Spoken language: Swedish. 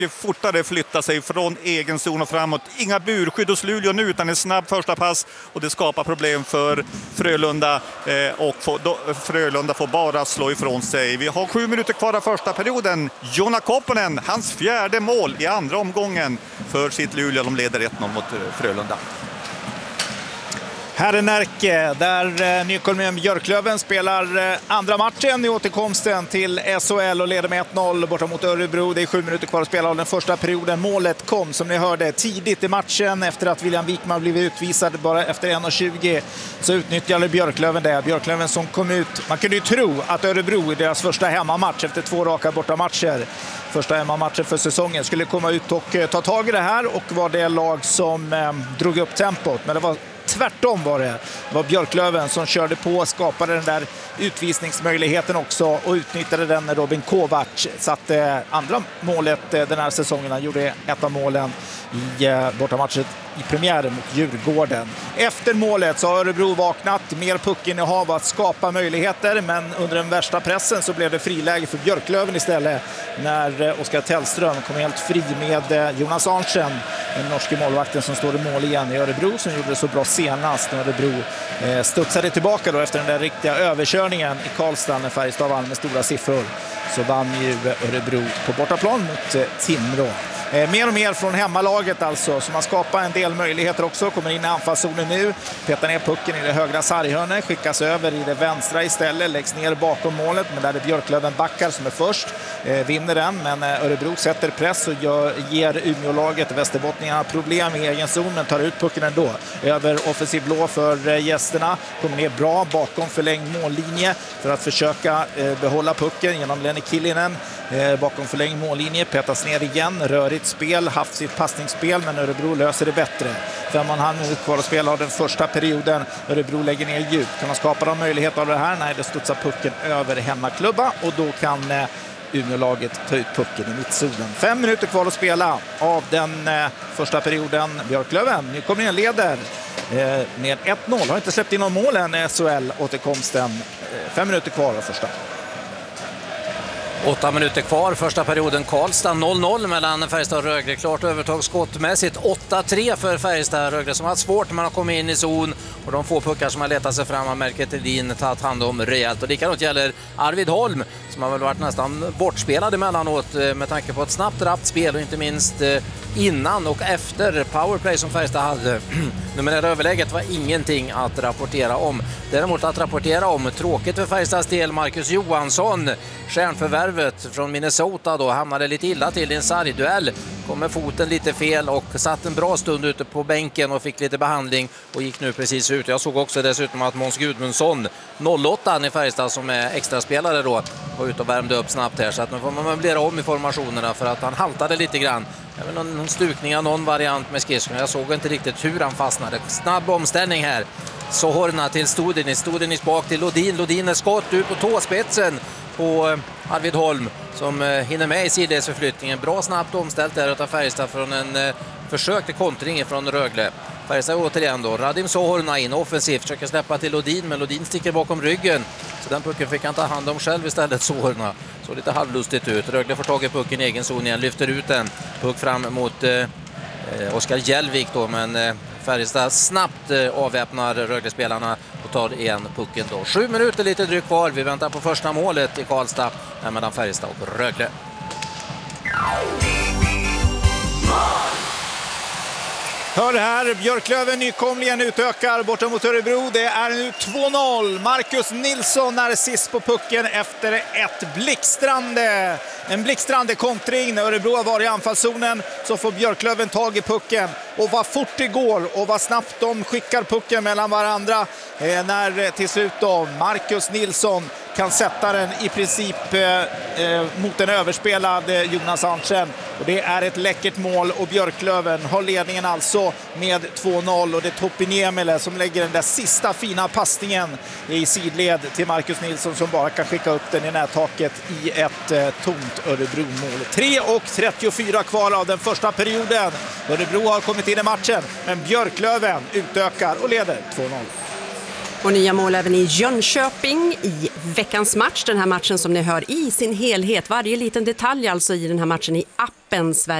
fortare flytta sig från egen zon och framåt. Inga burskydd hos Luleå nu utan en snabb första pass och det skapar problem för Frölunda och Frölunda får bara slå ifrån sig. Vi har 7 minuter kvar av första perioden. Jona Kopponen, hans 4:e mål i andra omgången för sitt Luleå. De leder 1-0 mot Frölunda. Herrenärke, där Nykolmen Björklöven spelar andra matchen i återkomsten till SHL och leder med 1-0 borta mot Örebro. Det är 7 minuter kvar att spela av den första perioden. Målet kom, som ni hörde, tidigt i matchen efter att William Wikman blivit utvisad bara efter 1:20. Så utnyttjade Björklöven det. Björklöven som kom ut. Man kunde ju tro att Örebro i deras första hemmamatch efter 2 raka bortamatcher, första hemmamatchen för säsongen, skulle komma ut och ta tag i det här och var det lag som drog upp tempot. Men det var tvärtom var det. Det var Björklöven som körde på, skapade den där utvisningsmöjligheten också och utnyttjade den när Robin Kovac satte andra målet den här säsongen. Han gjorde ett av målen i bortamatchen i premiären mot Djurgården. Efter målet så har Örebro vaknat, mer puckinnehav att skapa möjligheter, men under den värsta pressen så blev det friläge för Björklöven istället när Oskar Tellström kom helt fri med Jonas Arntzen, den norske målvakten som står i mål igen i Örebro, som gjorde det så bra senast när Örebro studsade tillbaka då efter den där riktiga överkörningen i Karlstad när Färjestad vann med stora siffror. Så vann ju Örebro på bortaplan mot Timrå. Mer och mer från hemmalaget alltså, så man skapar en del möjligheter också. Kommer in i anfallszonen nu, petar ner pucken i det högra sarghörnet, skickas över i det vänstra istället, läggs ner bakom målet, men där är Björklöven backar som är först, vinner den, men Örebro sätter press och ger Umeålaget, västerbottningarna, problem i egen zon, men tar ut pucken ändå. Över offensiv blå för gästerna, kommer ner bra bakom förlängd mållinje för att försöka behålla pucken genom Lenny Killinen. Bakom förlängd mållinje, petas ner igen, rörigt spel, haft sitt passningsspel, men Örebro löser det bättre. 5,5 minuter kvar att spela av den första perioden. Örebro lägger ner djupt. Kan man skapa någon möjlighet av det här? Nej, det studsar pucken över hemmaklubba och då kan Umeålaget ta ut pucken i mittzonen. 5 minuter kvar att spela av den första perioden. Björklöven, nu kommer in leder med 1-0. Har inte släppt in någon mål än SHL-återkomsten. 5 minuter kvar av första. 8 minuter kvar, första perioden. Karlstad 0-0 mellan Färjestad och Rögle. Klart övertag skottmässigt. 8-3 för Färjestad. Rögle som har haft svårt när man har kommit in i zon. Och de få puckar som har letat sig fram har Melker Thelin tagit hand om rejält. Och likadant gäller Arvid Holm som har väl varit nästan bortspelad emellanåt med tanke på ett snabbt rappt spel och inte minst innan och efter powerplay som Färjestad hade. Numerära överläget var ingenting att rapportera om. Däremot att rapportera om, tråkigt för Färjestads del, Marcus Johansson, stjärnförvärvet från Minnesota då, hamnade lite illa till i en sargduell. Kom med foten lite fel och satt en bra stund ute på bänken och fick lite behandling och gick nu precis ut. Jag såg också dessutom att Måns Gudmundsson, 08 i Färjestad som är extraspelare då, var ute och värmde upp snabbt här, så att nu får man möblera om i formationerna för att han haltade lite grann. Även någon stukning av någon variant med skridskorna. Jag såg inte riktigt hur han fastnade. Snabb omställning här. Så Horna till Studenis bak till Lodin. Lodin är skott ut på tåspetsen på Arvid Holm som hinner med i sidledsförflyttningen. Bra snabbt omställt där utav Färjestad från en försök till kontring från Rögle. Färjestad återigen då. Radim Sohorna in offensivt. Försöker släppa till Lodin, men Lodin sticker bakom ryggen. Så den pucken fick han ta hand om själv istället, Sohorna. Så lite halvlustigt ut. Rögle får tag i pucken i egen zon igen. Lyfter ut den. Puck fram mot Oskar Hjälvik då, men Färjestad snabbt avväpnar Rögle-spelarna och tar igen pucken då. 7 minuter lite drygt kvar. Vi väntar på första målet i Karlstad mellan Färjestad och Rögle. Hör här, Björklöven nykomlingen utökar borta mot Örebro. Det är nu 2-0. Marcus Nilsson är sist på pucken efter en blixtrande kontring. När Örebro har varit i anfallszonen så får Björklöven tag i pucken. Och vad fort det går och vad snabbt de skickar pucken mellan varandra. När till slut då Marcus Nilsson kan sätta den i princip mot en överspelad Jonas Arntzen. Och det är ett läckert mål och Björklöven har ledningen alltså med 2-0. Och det är Topi Niemela som lägger den där sista fina passningen i sidled till Marcus Nilsson som bara kan skicka upp den i nättaket i ett tomt Örebro-mål. 3:34 kvar av den första perioden. Örebro har kommit in i matchen, men Björklöven utökar och leder 2-0. Och nya mål även i Jönköping i veckans match. Den här matchen som ni hör i sin helhet. Varje liten detalj alltså i den här matchen i appen Sverige.